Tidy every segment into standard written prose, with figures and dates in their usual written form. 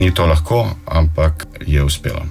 Ni to lahko, ampak je uspelo.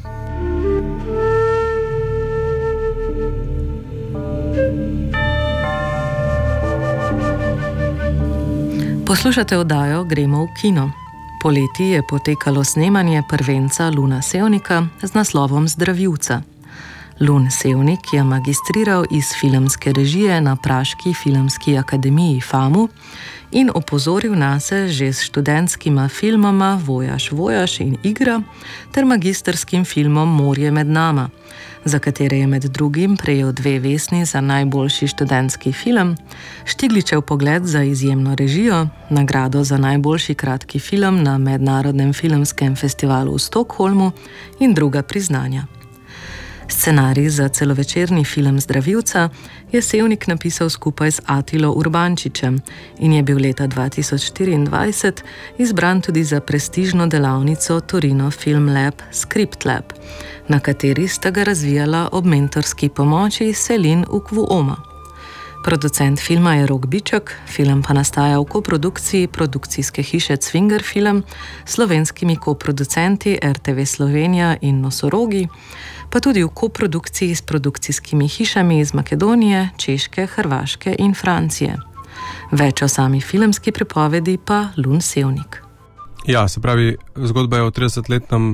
Poslušate oddajo Gremo v kino. Poleti je potekalo snemanje prvenca Luna Sevnika z naslovom Zdravilca. Lun Sevnik je magistriral iz filmske režije na praški filmski akademiji FAMU in opozoril nase že s študentskima filmoma Vojaž in Igra ter magisterskim filmom Morje med nama, za katere je med drugim prejel 2 vesni za najboljši študentski film, Štigličev pogled za izjemno režijo, nagrado za najboljši kratki film na Mednarodnem filmskem festivalu v Stockholmu in druga priznanja. Scenarij za celovečerni film Zdravilca je Sevnik napisal skupaj z Atilo Urbančičem in je bil leta 2024 izbran tudi za prestižno delavnico Torino Film Lab Script Lab, na kateri sta ga razvijala ob mentorski pomoči Selin Ukvuoma. Producent filma je Rok Biček, film pa nastaja v koprodukciji produkcijske hiše Cvinger Film, slovenskimi koproducenti RTV Slovenija in Nosorogi, pa tudi v koprodukciji s produkcijskimi hišami iz Makedonije, Češke, Hrvaške in Francije. Več o sami filmski pripovedi pa Lun Sevnik. Ja, se pravi, zgodba je o 30-letnem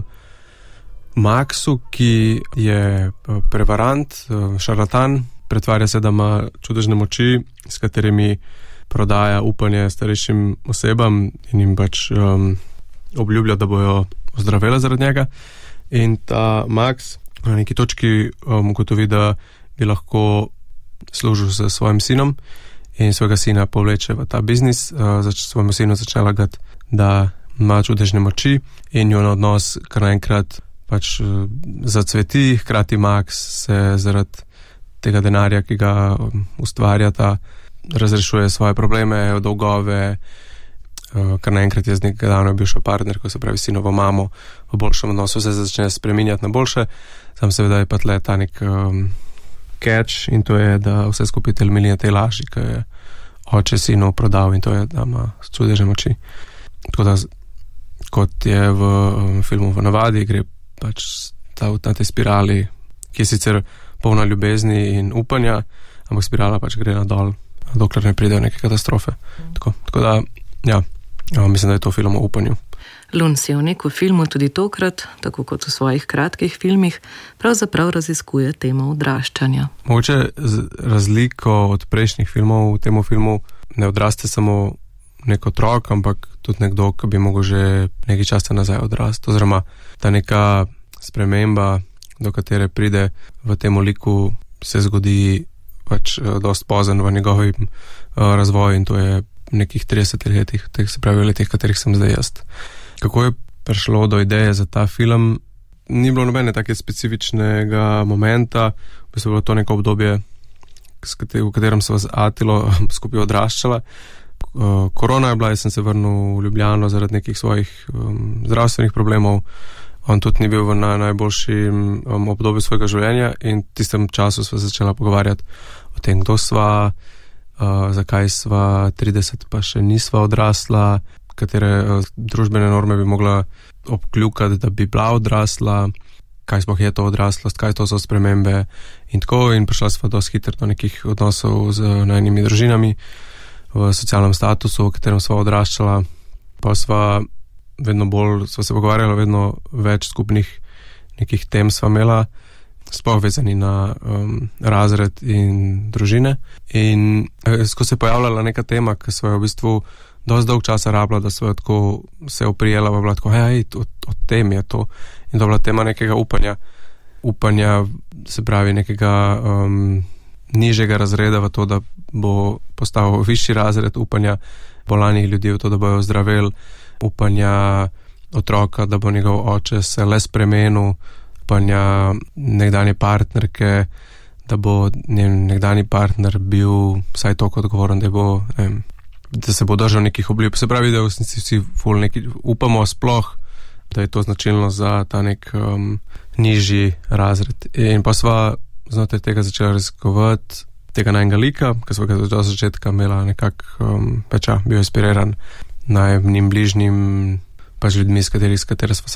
Maksu, ki je prevarant, šarlatan, pretvarja se, da ima čudežne moči, s katerimi prodaja upanje starejšim osebam in jim pač obljublja, da bojo ozdravele zaradi njega. In ta Maks na neki točki ugotovi, da bi lahko služil s svojim sinom in svojega sina povleče v ta biznis. Svojemu sinu začne lagati, da ima čudežne moči in njun odnos kar naenkrat pač zacveti, hkrati Maks se zaradi tega denarja, ki ga ustvarjata, razrešuje svoje probleme, dolgove, kar naenkrat je z nekaj davno bivša partnerka, se pravi sinovo mamo, v boljšem odnosu se začne spreminjati na boljše, sam seveda je pa tle ta nek catch in to je, da vse skupaj temelji na tej laži, ki je oče sinu prodal in to je, da ima čudežne moči. Tako da, kot je v filmu V navadi, gre pač na tej spirali, ki je sicer polna ljubezni in upanja, ampak spirala pač gre nadol, dokler ne pride neke katastrofe. Tako da, ja, mislim, da je to film o upanju. Lun Sevnik v filmu tudi tokrat, tako kot v svojih kratkih filmih, pravzaprav raziskuje temo odraščanja. Mogoče razliko od prejšnjih filmov v tem filmu ne odraste samo nek otrok, ampak tudi nekdo, ki bi mogel že nekaj časa nazaj odrasti. Oziroma, ta neka sprememba, do katere pride v tem liku, se zgodi pač dosti pozen v njegovem razvoju in to je v nekih 30 letih, se pravi v letih, katerih sem zdaj jaz. Kako je prišlo do ideje za ta film? Ni bilo nobene take specifičnega momenta, v bistvu bilo to neko obdobje, v katerem sem z Atilo skupaj odraščala. Korona je bila, jaz sem se vrnil v Ljubljano zaradi nekih svojih zdravstvenih problemov. On tudi ni bil v najboljšem obdobju svojega življenja in v tistem času sva začela pogovarjati o tem, kdo sva, zakaj sva 30 pa še nisva odrasla, katere družbene norme bi mogla obkljukati, da bi bila odrasla, kaj sploh je to odraslost, kaj to so spremembe in tako, in prišla sva dosti hitro do nekih odnosov z najnimi družinami v socialnem statusu, v katerem sva odraščala, pa sva se pogovarjala, vedno več skupnih nekih tem sva imela, sploh vezani na razred in družine. In ko se je pojavljala neka tema, ki sva jo v bistvu dosti dolg časa rabila, da sva tako se oprijela, pa bila tako, od tem je to. In to je bila tema nekega upanja. Upanja, se pravi nekega nižjega razreda v to, da bo postal višji razred, upanja bolanih ljudi v to, da bojo zdraveli, upanja otroka, da bo njegov oče se le spremenil, upanja nekdanje partnerke, da bo njen nekdani partner bil vsaj toliko odgovoren, da se bo držal nekih obljub. Se pravi, da vsi ful neki upamo sploh, da je to značilno za ta nek nižji razred. In pa sva znotraj tega začela raziskovati tega najnega lika, ki sva ga do začetka imela nekako bil inspiriran najnim bližnjim pač ljudmi, s katero sva